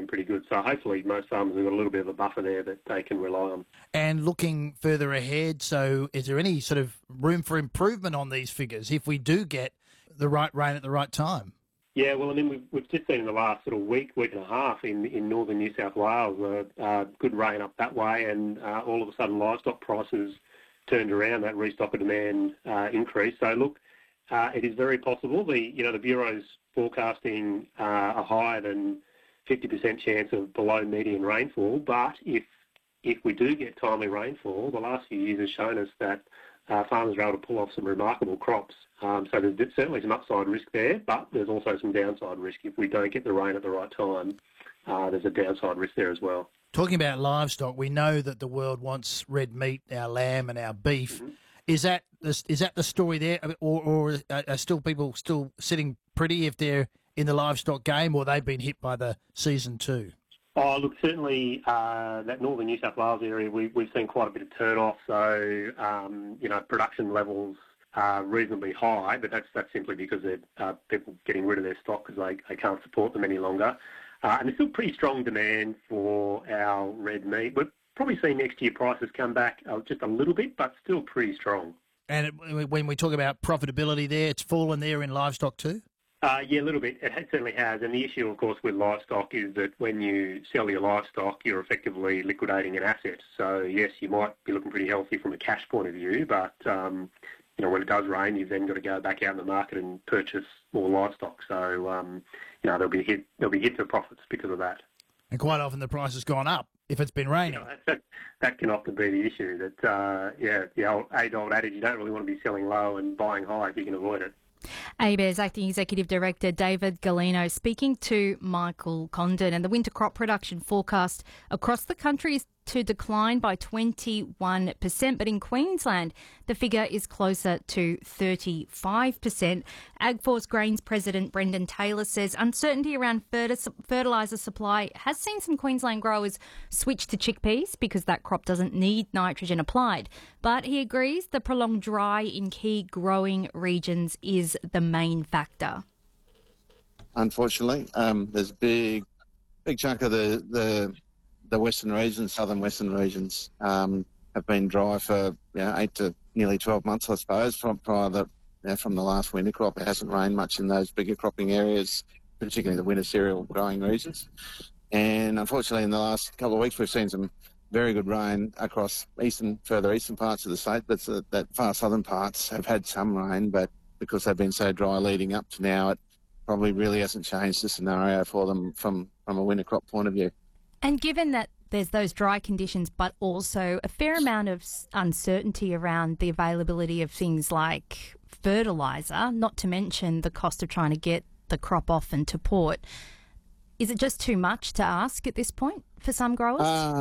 been pretty good. So hopefully most farmers have got a little bit of a buffer there that they can rely on. And looking further ahead, so is there any sort of room for improvement on these figures if we do get the right rain at the right time? Yeah, well, I mean, we've just seen in the last sort of week and a half in northern New South Wales, good rain up that way, and all of a sudden livestock prices turned around, that restocker demand increased. So look, it is very possible. The Bureau's forecasting a higher than 50% chance of below median rainfall, but if we do get timely rainfall, the last few years has shown us that farmers are able to pull off some remarkable crops. So there's certainly some upside risk there, but there's also some downside risk. If we don't get the rain at the right time, there's a downside risk there as well. Talking about livestock, we know that the world wants red meat, our lamb and our beef. Mm-hmm. Is that the story there, or are still people still sitting pretty if they're in the livestock game, or they've been hit by the season too? Oh, look, certainly that northern New South Wales area, we've seen quite a bit of turn-off, so, production levels are reasonably high, but that's simply because they're people getting rid of their stock because they can't support them any longer. And there's still pretty strong demand for our red meat. We'll probably see next year prices come back just a little bit, but still pretty strong. And when we talk about profitability there, it's fallen there in livestock too? Yeah, a little bit. It certainly has. And the issue, of course, with livestock is that when you sell your livestock, you're effectively liquidating an asset. So, yes, you might be looking pretty healthy from a cash point of view, but, when it does rain, you've then got to go back out in the market and purchase more livestock. So, there'll be a hit to profits because of that. And quite often the price has gone up if it's been raining. That can often be the issue. That the age-old adage, you don't really want to be selling low and buying high if you can avoid it. ABARES Acting Executive Director David Galino speaking to Michael Condon. And the winter crop production forecast across the country is to decline by 21%, but in Queensland the figure is closer to 35%. AgForce Grains President Brendan Taylor says uncertainty around fertiliser supply has seen some Queensland growers switch to chickpeas because that crop doesn't need nitrogen applied. But he agrees the prolonged dry in key growing regions is the main factor. Unfortunately, there's a big chunk of the western regions, southern western regions, have been dry for 8 to nearly 12 months, I suppose. From the last winter crop, it hasn't rained much in those bigger cropping areas, particularly the winter cereal growing regions. And unfortunately, in the last couple of weeks, we've seen some very good rain across further eastern parts of the state. But that far southern parts have had some rain, but because they've been so dry leading up to now, it probably really hasn't changed the scenario for them from a winter crop point of view. And given that there's those dry conditions, but also a fair amount of uncertainty around the availability of things like fertiliser, not to mention the cost of trying to get the crop off and to port, is it just too much to ask at this point for some growers?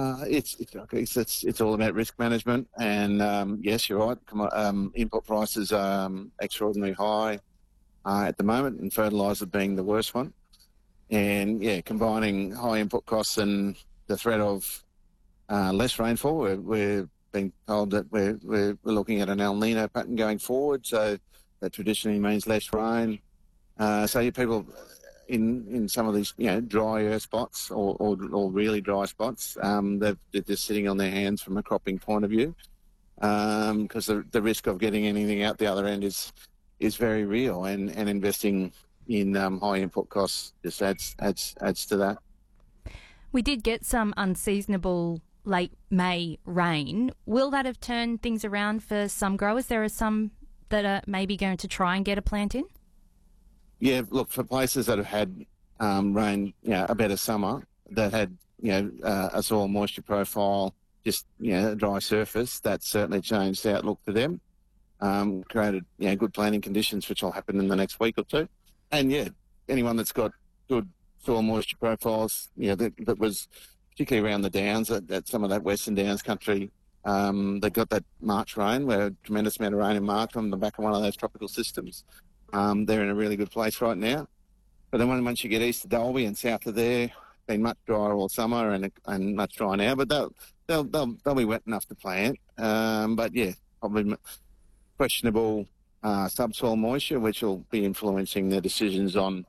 It's all about risk management, and yes, you're right. Input prices are extraordinarily high at the moment, and fertiliser being the worst one. And combining high input costs and the threat of less rainfall, we're being told that we're looking at an El Nino pattern going forward. So that traditionally means less rain. So people in some of these drier spots or really dry spots, they're just sitting on their hands from a cropping point of view, because the risk of getting anything out the other end is very real, and investing in high input costs just adds to that. We did get some unseasonable late May rain. Will that have turned things around for some growers? There are some that are maybe going to try and get a plant in? Yeah, look, for places that have had rain, a better summer, that had a soil moisture profile, just a dry surface, that certainly changed the outlook for them. Created good planting conditions, which will happen in the next week or two. And anyone that's got good soil moisture profiles, that was particularly around the Downs, that some of that Western Downs country, they got that March rain, where a tremendous amount of rain in March on the back of one of those tropical systems. They're in a really good place right now. But then once you get east of Dalby and south of there, been much drier all summer and much drier now, but they'll be wet enough to plant. Probably questionable subsoil moisture, which will be influencing their decisions on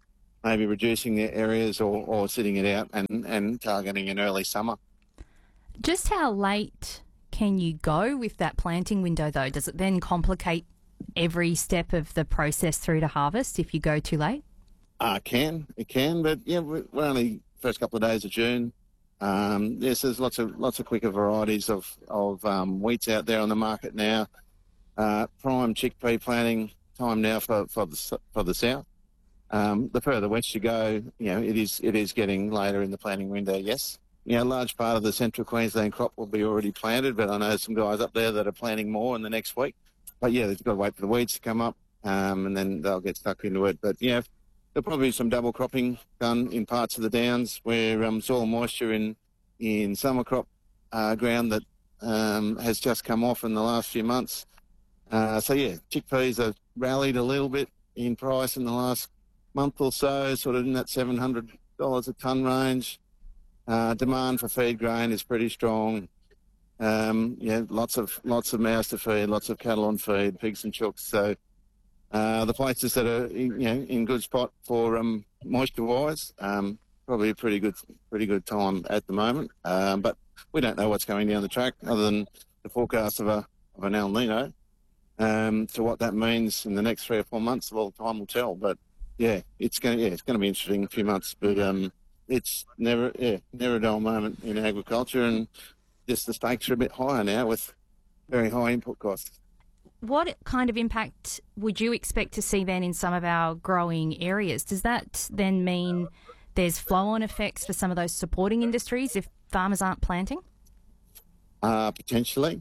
maybe reducing their areas or sitting it out and targeting an early summer. Just how late can you go with that planting window, though? Does it then complicate every step of the process through to harvest if you go too late? It can, but yeah, we're only first couple of days of June. Yes, there's lots of quicker varieties of wheats out there on the market now. Prime chickpea planting time now for the south. The further west you go, it is getting later in the planting window. Yes, a large part of the central Queensland crop will be already planted, but I know some guys up there that are planting more in the next week. But yeah, they've got to wait for the weeds to come up, and then they'll get stuck into it. But yeah, there'll probably be some double cropping done in parts of the downs where soil moisture in summer crop ground that has just come off in the last few months. So yeah, chickpeas have rallied a little bit in price in the last month or so, sort of in that $700 a tonne range. Demand for feed grain is pretty strong. Lots of mouths to feed, lots of cattle on feed, pigs and chooks. So the places that are in good spot for moisture-wise, probably a pretty good time at the moment. But we don't know what's going down the track other than the forecast of an El Nino. To what that means in the next 3 or 4 months, well, time will tell. But yeah, it's going to be interesting in a few months. But it's never a dull moment in agriculture, and just the stakes are a bit higher now with very high input costs. What kind of impact would you expect to see then in some of our growing areas? Does that then mean there's flow-on effects for some of those supporting industries if farmers aren't planting? Potentially.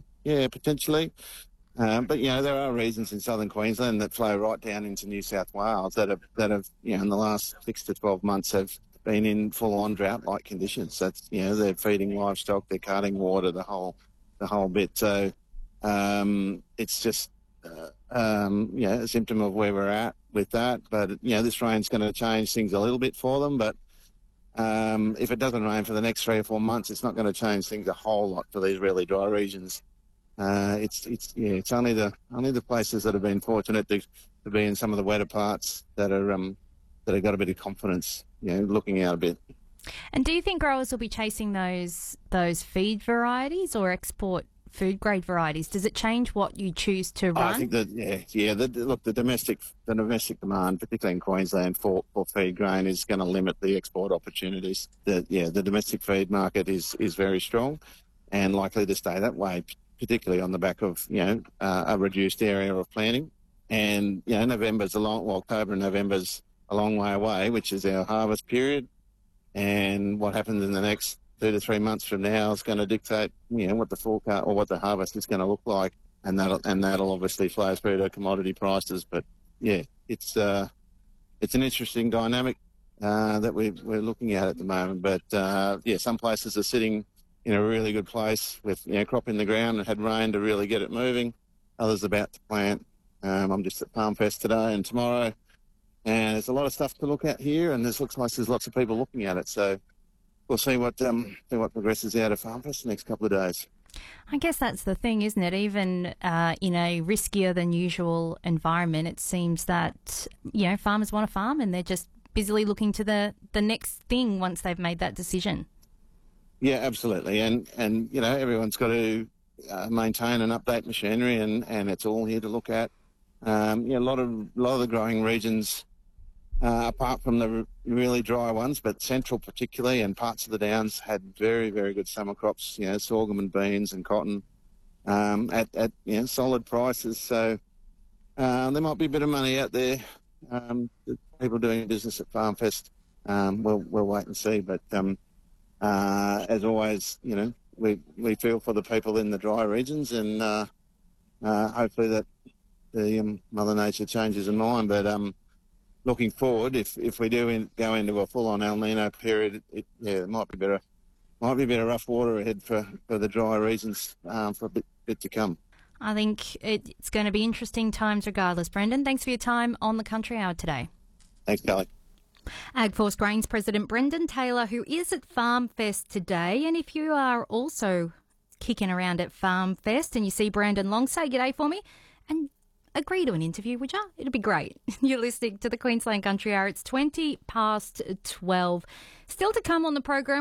But there are regions in southern Queensland that flow right down into New South Wales that have in the last 6 to 12 months have been in full-on drought-like conditions. That's they're feeding livestock, they're cutting water, the whole bit. So it's just a symptom of where we're at with that. But this rain's going to change things a little bit for them. But if it doesn't rain for the next 3 or 4 months, it's not going to change things a whole lot for these really dry regions. It's only the places that have been fortunate to be in some of the wetter parts that have got a bit of confidence, looking out a bit. And do you think growers will be chasing those feed varieties or export food grade varieties? Does it change what you choose to run? I think that the domestic demand, particularly in Queensland for feed grain, is going to limit the export opportunities. The domestic feed market is very strong and likely to stay that way, particularly on the back of a reduced area of planting. And October and November's a long way away, which is our harvest period. And what happens in the next 2 to 3 months from now is going to dictate what the forecast or what the harvest is going to look like, and that'll obviously flow through to commodity prices. But yeah, it's an interesting dynamic that we're looking at the moment. But some places are sitting in a really good place with crop in the ground and had rain to really get it moving. Others about to plant. I'm just at Farm Fest today and tomorrow, and there's a lot of stuff to look at here, and looks like there's lots of people looking at it. So we'll see what progresses out of Farm Fest the next couple of days. I guess that's the thing, isn't it? Even in a riskier than usual environment, it seems that farmers want to farm and they're just busily looking to the next thing once they've made that decision. Yeah, absolutely, and everyone's got to maintain and update machinery, and it's all here to look at. A lot of the growing regions, apart from the really dry ones, but central particularly and parts of the downs had very, very good summer crops. Sorghum and beans and cotton at solid prices. So there might be a bit of money out there. People doing business at Farm Fest. We'll wait and see, but. As always, we feel for the people in the dry regions, and hopefully that the Mother Nature changes her mind. But looking forward, if we do go into a full-on El Nino period, it might be a bit of rough water ahead for the dry regions for a bit to come. I think it's going to be interesting times regardless. Brendan, thanks for your time on the Country Hour today. Thanks, Kelly. AgForce Grains President Brendan Taylor, who is at Farm Fest today. And if you are also kicking around at Farm Fest and you see Brandon Long, say g'day for me. And agree to an interview, would you? It'd be great. You're listening to the Queensland Country Hour. It's 20 past 12. Still to come on the program.